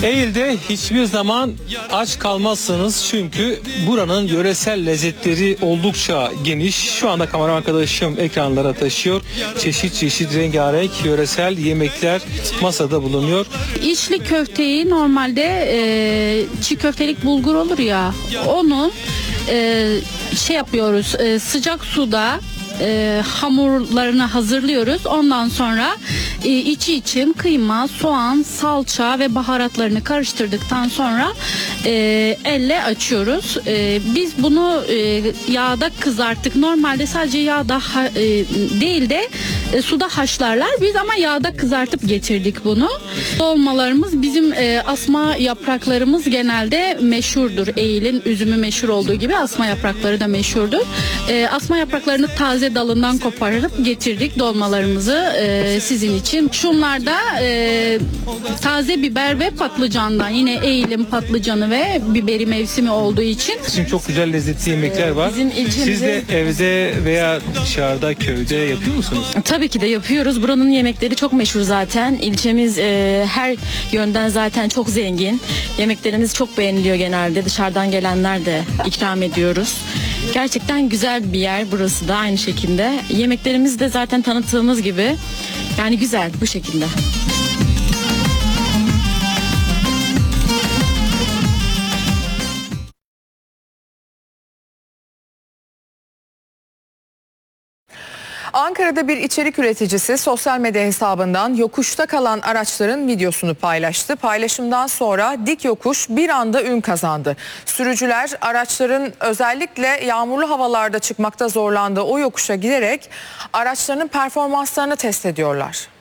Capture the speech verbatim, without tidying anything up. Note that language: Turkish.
Eğil'de hiçbir zaman aç kalmazsınız çünkü buranın yöresel lezzetleri oldukça geniş. Şu anda kamera arkadaşım ekranlara taşıyor. Çeşit çeşit rengarenk yöresel yemekler masada bulunuyor. İçli köfteyi normalde e, çiğ köftelik bulgur olur ya, onun e, şey yapıyoruz, e, sıcak suda e, hamurlarını hazırlıyoruz. Ondan sonra e, içi için kıyma, soğan, salça ve baharatlarını karıştırdıktan sonra e, elle açıyoruz. E, biz bunu e, yağda kızarttık. Normalde sadece yağda ha, e, değil de e, suda haşlarlar. Biz ama yağda kızartıp getirdik bunu. Dolmalarımız bizim e, asma yapraklarımız genelde meşhurdur. Eğil'in üzümü meşhur olduğu gibi asma yaprakları da meşhurdur. E, asma yapraklarını taze dalından koparıp getirdik dolmalarımızı e, sizin için. Şunlar da e, taze biber ve patlıcandan. Yine Eğil'in patlıcanı ve biberi mevsimi olduğu için. Şimdi çok güzel lezzetli yemekler var. Bizim ilçemizde- Siz de evde veya dışarıda, köyde yapıyor musunuz? Tabii ki de yapıyoruz. Buranın yemekleri çok meşhur zaten. İlçemiz e, her yönden zaten çok zengin. Yemeklerimiz çok beğeniliyor genelde. Dışarıdan gelenler de ikram ediyoruz. Gerçekten güzel bir yer burası da aynı şekilde. Yemeklerimiz de zaten tanıttığımız gibi. Yani güzel bu şekilde. Ankara'da bir içerik üreticisi sosyal medya hesabından yokuşta kalan araçların videosunu paylaştı. Paylaşımdan sonra dik yokuş bir anda ün kazandı. Sürücüler araçların özellikle yağmurlu havalarda çıkmakta zorlandığı o yokuşa giderek araçlarının performanslarını test ediyorlar.